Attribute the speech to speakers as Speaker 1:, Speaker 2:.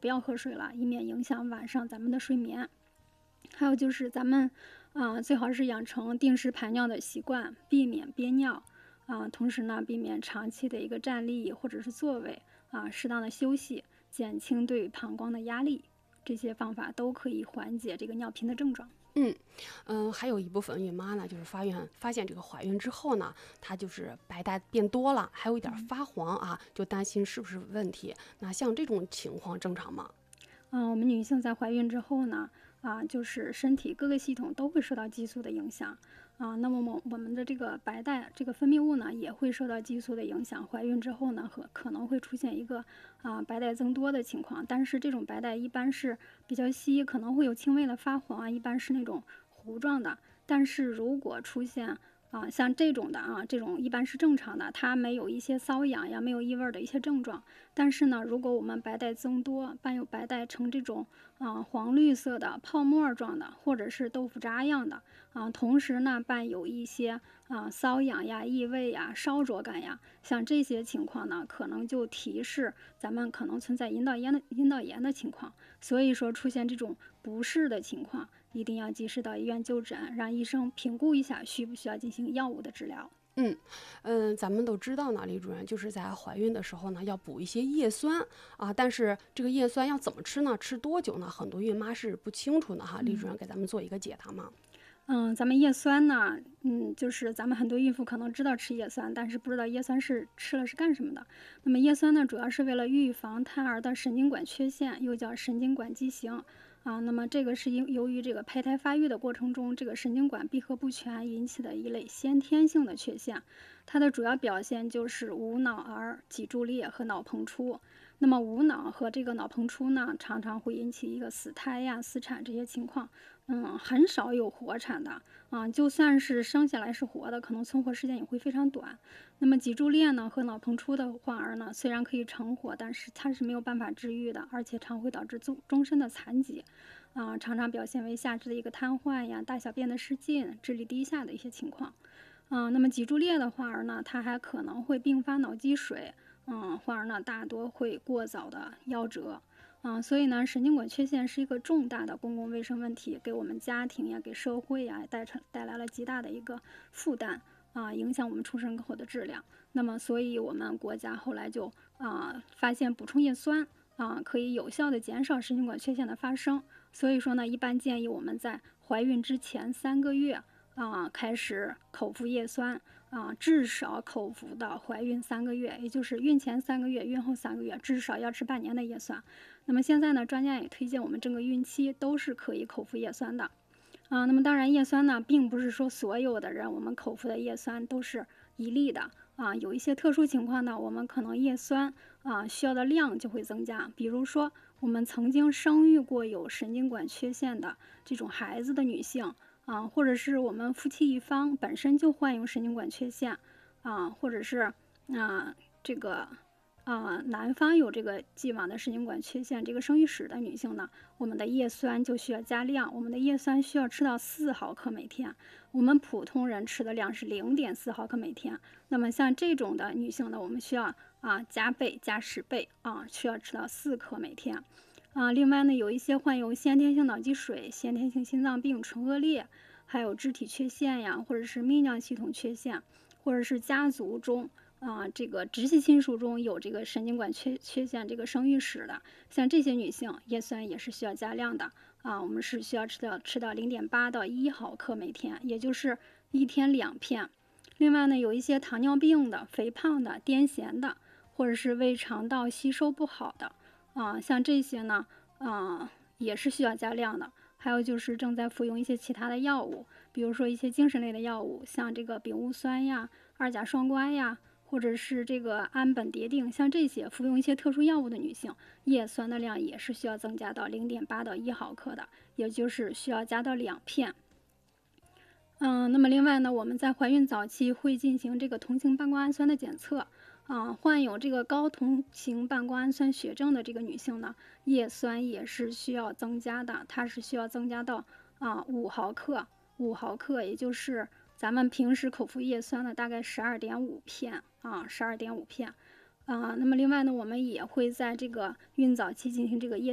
Speaker 1: 不要喝水了，以免影响晚上咱们的睡眠。还有就是咱们最好是养成定时排尿的习惯，避免憋尿同时呢，避免长期的一个站立或者是坐位适当的休息，减轻对膀胱的压力，这些方法都可以缓解这个尿频的症状。
Speaker 2: 还有一部分孕妈呢，就是发现这个怀孕之后呢，她就是白带变多了，还有一点发黄就担心是不是问题。那像这种情况正常吗？
Speaker 1: 我们女性在怀孕之后呢，就是身体各个系统都会受到激素的影响那么我们的这个白带这个分泌物呢，也会受到激素的影响。怀孕之后呢，可能会出现一个白带增多的情况，但是这种白带一般是比较稀，可能会有轻微的发黄一般是那种糊状的。但是如果出现像这种的这种一般是正常的，它没有一些瘙痒呀，没有异味的一些症状。但是呢，如果我们白带增多，伴有白带呈这种黄绿色的泡沫状的，或者是豆腐渣样的同时呢，伴有一些瘙痒呀、异味呀、烧灼感呀，像这些情况呢，可能就提示咱们可能存在阴道炎的情况。所以说，出现这种不适的情况，一定要及时到医院就诊，让医生评估一下需不需要进行药物的治疗。
Speaker 2: 咱们都知道呢，李主任就是在怀孕的时候呢，要补一些叶酸但是这个叶酸要怎么吃呢？吃多久呢？很多孕妈是不清楚的哈。李主任给咱们做一个解答吗？
Speaker 1: 咱们叶酸呢，就是咱们很多孕妇可能知道吃叶酸，但是不知道叶酸是吃了是干什么的。那么叶酸呢，主要是为了预防胎儿的神经管缺陷，又叫神经管畸形那么这个是由于这个胚胎发育的过程中，这个神经管闭合不全引起的一类先天性的缺陷。它的主要表现就是无脑儿、脊柱裂和脑膨出。那么无脑和这个脑膨出呢，常常会引起一个死胎呀、死产这些情况。很少有活产的就算是生下来是活的，可能存活时间也会非常短。那么脊柱裂呢和脑膨出的患儿呢，虽然可以成活，但是它是没有办法治愈的，而且常会导致终身的残疾常常表现为下肢的一个瘫痪呀、大小便的失禁、智力低下的一些情况。那么脊柱裂的患儿呢，它还可能会并发脑积水，患儿呢大多会过早的夭折。所以呢，神经管缺陷是一个重大的公共卫生问题，给我们家庭呀、给社会呀带来了极大的一个负担影响我们出生后的质量。那么，所以我们国家后来就发现补充叶酸可以有效的减少神经管缺陷的发生。所以说呢，一般建议我们在怀孕之前3个月开始口服叶酸至少口服到怀孕3个月，也就是孕前3个月、孕后3个月，至少要吃半年的叶酸。那么现在呢，专家也推荐我们整个孕期都是可以口服叶酸的那么当然，叶酸呢，并不是说所有的人我们口服的叶酸都是一粒的有一些特殊情况呢，我们可能叶酸需要的量就会增加。比如说，我们曾经生育过有神经管缺陷的这种孩子的女性或者是我们夫妻一方本身就患有神经管缺陷或者是这个男方有这个既往的神经管缺陷，这个生育史的女性呢，我们的叶酸就需要加量。我们的叶酸需要吃到4毫克每天，我们普通人吃的量是0.4毫克每天。那么像这种的女性呢，我们需要加倍加10倍需要吃到4克每天。另外呢，有一些患有先天性脑积水、先天性心脏病、唇腭裂，还有肢体缺陷呀，或者是泌尿系统缺陷，或者是家族中这个直系亲属中有这个神经管缺陷这个生育史的，像这些女性叶酸也是需要加量的我们是需要吃到0.8到1毫克每天，也就是1天2片。另外呢，有一些糖尿病的、肥胖的、癫痫的，或者是胃肠道吸收不好的像这些呢也是需要加量的。还有就是正在服用一些其他的药物，比如说一些精神类的药物，像这个丙戊酸呀、2甲双胍呀，或者是这个氨苯蝶啶，像这些服用一些特殊药物的女性，叶酸的量也是需要增加到0.8到1毫克的，也就是需要加到2片。那么另外呢，我们在怀孕早期会进行这个同型半胱氨酸的检测患有这个高同型半胱氨酸血症的这个女性呢，叶酸也是需要增加的，它是需要增加到5毫克，5毫克，也就是咱们平时口服叶酸的大概12.5片12.5片那么另外呢，我们也会在这个孕早期进行这个叶